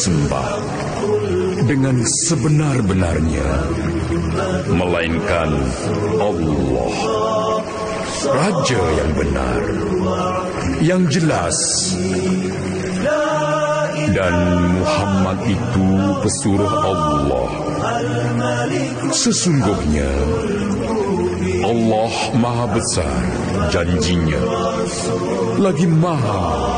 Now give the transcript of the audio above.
disembah dengan sebenar-benarnya, melainkan Allah, Raja yang benar, yang jelas. Dan Muhammad itu pesuruh Allah. Sesungguhnya Allah Maha Besar janjinya, lagi Maha